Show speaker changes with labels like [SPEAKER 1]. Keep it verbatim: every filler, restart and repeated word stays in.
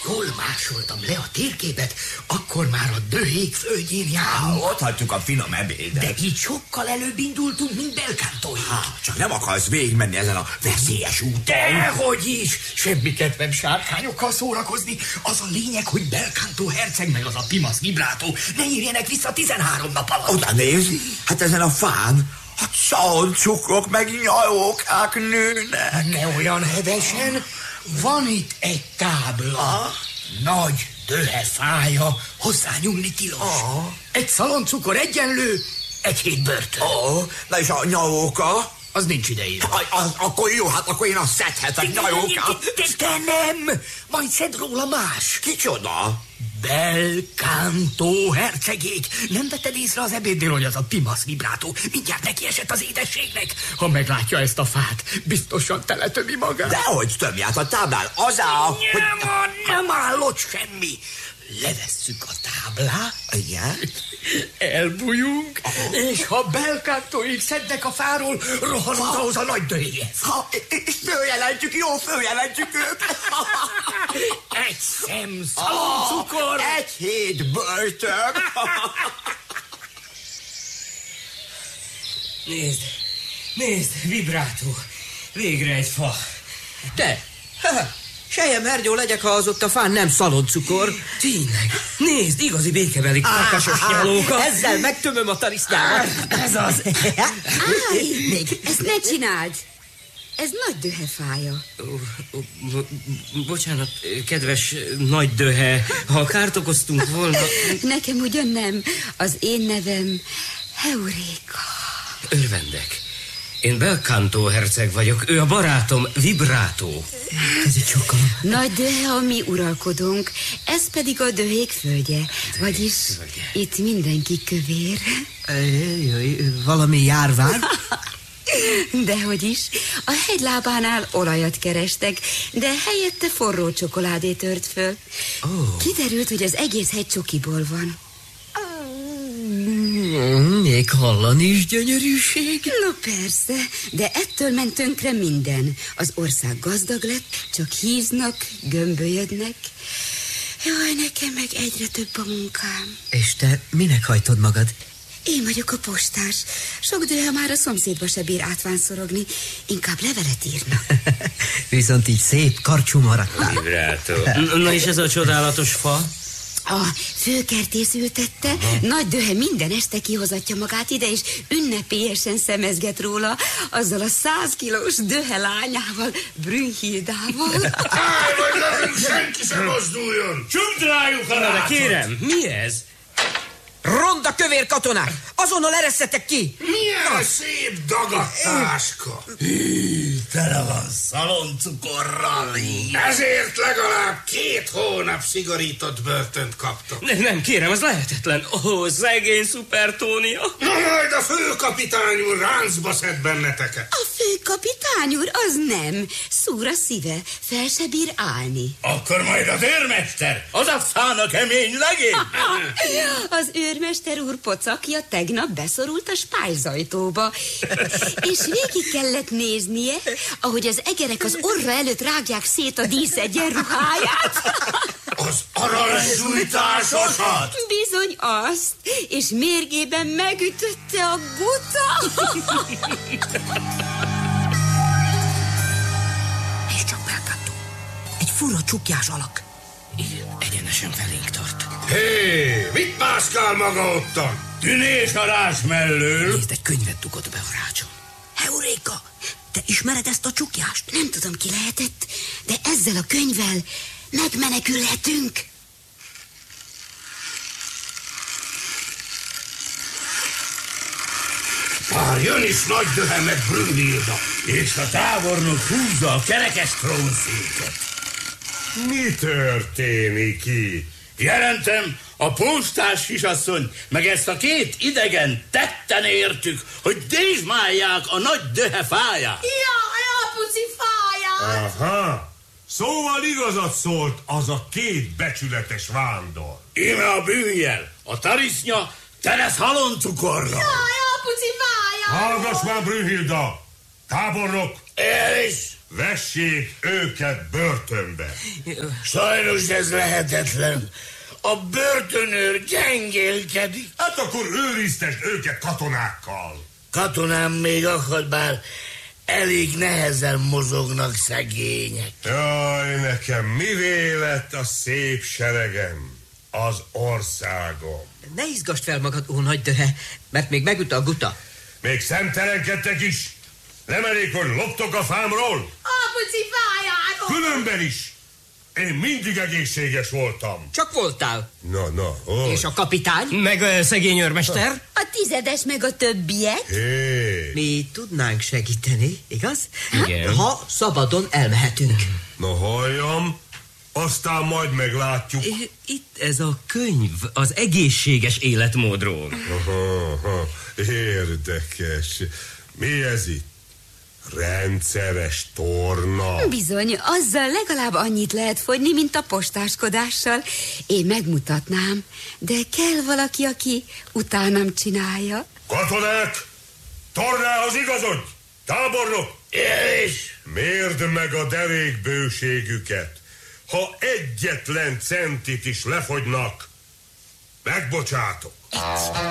[SPEAKER 1] Hol másoltam le a térképet, akkor már a Döhék földjén járunk.
[SPEAKER 2] Ott hagytuk a finom ebédet.
[SPEAKER 1] De így sokkal előbb indultunk, mint Belcantóig.
[SPEAKER 2] Csak nem akarsz végigmenni ezen a veszélyes úton?
[SPEAKER 1] Dehogy is! Semmi kedvem sárkányokkal szórakozni. Az a lényeg, hogy Belcantó herceg meg az a Pimasz vibrátó ne érjenek vissza tizenhárom nap alatt.
[SPEAKER 2] Oda nézd, hát ezen a fán, hát szaloncukrok meg nyalókák nőnek.
[SPEAKER 1] Ne olyan hevesen, van itt egy tábla.
[SPEAKER 2] Ah.
[SPEAKER 1] Nagy Döhe fája, hozzányúlni tilos.
[SPEAKER 2] Ah.
[SPEAKER 1] Egy szaloncukor egyenlő, egy hét börtön.
[SPEAKER 2] Oh, na és a nyalóka?
[SPEAKER 1] Az nincs ideírva.
[SPEAKER 2] Aj, az, akkor jó, hát akkor én azt szedhetek nyalókát.
[SPEAKER 1] Te, te nem! Majd szed róla más.
[SPEAKER 2] Kicsoda?
[SPEAKER 1] Belcantó hercegék. Nem vetted észre az ebéddől, hogy az a Pimasz vibrátó mindjárt neki esett az édességnek? Ha meglátja ezt a fát, biztosan teletömi magát.
[SPEAKER 2] Dehogy tömj át a táblán, az áll, hogy...
[SPEAKER 1] Nem, nem állott semmi. Levesszük a táblát.
[SPEAKER 2] Igen?
[SPEAKER 1] Elbújunk, oh. És ha Belcantóig szednek a fáról, rohanunk ahhoz a nagy Döhéhez.
[SPEAKER 2] Ha, és följelentjük, jó, följelentjük őket.
[SPEAKER 1] Egy szem szaloncukor.
[SPEAKER 2] Oh, egy hét börtön.
[SPEAKER 3] Nézd, nézd, vibrátó. Végre egy fa.
[SPEAKER 4] Te! Sejem hergyó legyek, ha az ott a fán nem szaloncukor.
[SPEAKER 3] Tényleg. Nézd, igazi békebeli karkasos nyalóka.
[SPEAKER 4] Ezzel megtömöm a tarisznyámat.
[SPEAKER 3] Ez az.
[SPEAKER 5] Állj, még ezt ne csináld. Ez Nagy Döhe fája.
[SPEAKER 3] Ó, bo- bocsánat, kedves Nagy Döhe, ha kárt okoztunk volna...
[SPEAKER 5] Nekem ugyan nem. Az én nevem Heuréka.
[SPEAKER 3] Örvendek. Én Belcantó herceg vagyok, ő a barátom, Vibrátó.
[SPEAKER 4] Ez egy sokkal.
[SPEAKER 5] Nagy Döhe a mi uralkodónk, ez pedig a Döhék földje. Vagyis itt mindenki kövér.
[SPEAKER 4] Jaj, valami járvány?
[SPEAKER 5] Dehogy is. A hegylábánál olajat kerestek, de helyette forró csokoládé tört föl.
[SPEAKER 4] Oh.
[SPEAKER 5] Kiderült, hogy az egész hegy csokiból van.
[SPEAKER 4] Még hallani is gyönyörűség.
[SPEAKER 5] No persze, de ettől ment tönkre minden. Az ország gazdag lett, csak híznak, gömbölyödnek. Jaj, nekem meg egyre több a munkám.
[SPEAKER 4] És te minek hajtod magad?
[SPEAKER 5] Én vagyok a postás. Sok Döhe már a szomszédba se bír átvánszorogni, inkább levelet írna.
[SPEAKER 4] Viszont így szép, karcsú maradtál.
[SPEAKER 3] Vibrátó. Na és ez a csodálatos fa?
[SPEAKER 5] A főkertész ültette, Nagy Döhe minden este kihozatja magát ide, és ünnepélyesen szemezget róla, azzal a száz kilós Döhe lányával, Brünnhildával.
[SPEAKER 6] Állj, vagy levünk, senki sem mozduljon!
[SPEAKER 3] Csukd rájuk a de kérem, mi ez?
[SPEAKER 4] Ronda kövér katonák! Azonnal eresszetek ki!
[SPEAKER 6] Milyen szép dagadtáska!
[SPEAKER 7] Hí, tele van szaloncukorral.
[SPEAKER 6] Ezért legalább két hónap szigorított börtönt kaptok.
[SPEAKER 3] Nem, nem, kérem, az lehetetlen. Ó, szegény szupertónia.
[SPEAKER 6] Na majd a főkapitány úr ráncba szed benneteket.
[SPEAKER 5] A főkapitány úr, az nem. Szúr a szíve, fel se bír állni.
[SPEAKER 7] Akkor majd az őrmester, az a fán a kemény legény.
[SPEAKER 5] Az őrmester úr pocakja tegnap beszorult a spájzajtóba, és végig kellett néznie, ahogy az egerek az orra előtt rágják szét a dísz egyenruháját.
[SPEAKER 6] Az aranysújtásosat?
[SPEAKER 5] Bizony azt, és mérgében megütötte a guta.
[SPEAKER 4] És csak Belcantó. Egy fura csukjás alak.
[SPEAKER 3] Igen, egyenesen felénk tart.
[SPEAKER 6] Hé, mit mászkál maga ottan?
[SPEAKER 7] Tűnés a rács mellől.
[SPEAKER 4] Nézd, egy könyvet dugott be a rácson. Heuréka, te ismered ezt a csukjást?
[SPEAKER 5] Nem tudom, ki lehetett, de ezzel a könyvvel megmenekülhetünk.
[SPEAKER 6] Már jön is Nagy Döhe meg Brünnhilda.
[SPEAKER 7] És a tábornok húzza a kerekes trónszéket.
[SPEAKER 6] Mi történik itt?
[SPEAKER 7] Jelentem, a postás kisasszony, meg ezt a két idegen tetten értük, hogy dézsmálják a Nagy Döhe fáját.
[SPEAKER 8] Jaj, apuci fáját!
[SPEAKER 6] Aha, szóval igazat szólt az a két becsületes vándor.
[SPEAKER 7] Íme a bűnjel, a tarisznya tele szaloncukorral.
[SPEAKER 8] Jaj, apuci fáját!
[SPEAKER 6] Hallgass már, Brünnhilda! Tábornok!
[SPEAKER 7] El is!
[SPEAKER 6] vessék őket börtönbe.
[SPEAKER 7] Sajnos ez lehetetlen. A börtönőr gyengélkedik.
[SPEAKER 6] Hát akkor őriztesd őket katonákkal.
[SPEAKER 7] Katonám még akad, bár elég nehezen mozognak szegények.
[SPEAKER 6] Jaj, nekem mivé lett a szép seregem, az országom.
[SPEAKER 4] Ne izgasd fel magad, ó nagy döhe, mert még megüt a guta.
[SPEAKER 6] Még szemtelenkedtek is? Nem elég, hogy loptok a fámról?
[SPEAKER 8] Apuci fájáról!
[SPEAKER 6] Különben is. Én mindig egészséges voltam.
[SPEAKER 4] Csak voltál.
[SPEAKER 6] Na, na, hogy?
[SPEAKER 4] És a kapitány?
[SPEAKER 3] Meg a szegény őrmester?
[SPEAKER 5] A tizedes meg a többiek?
[SPEAKER 6] Hé,
[SPEAKER 4] Mi tudnánk segíteni, igaz?
[SPEAKER 3] Igen.
[SPEAKER 4] Ha szabadon elmehetünk.
[SPEAKER 6] na halljam, aztán majd meglátjuk.
[SPEAKER 3] Itt ez a könyv az egészséges életmódról.
[SPEAKER 6] Aha, aha, érdekes. Mi ez itt? Rendszeres torna.
[SPEAKER 5] Bizony, azzal legalább annyit lehet fogyni, mint a postáskodással. Én megmutatnám, de kell valaki, aki utánam csinálja.
[SPEAKER 6] Katonák, tornához igazodj! Tábornok!
[SPEAKER 7] És
[SPEAKER 6] Mérd meg a derékbőségüket. Ha egyetlen centit is lefogynak, megbocsátok.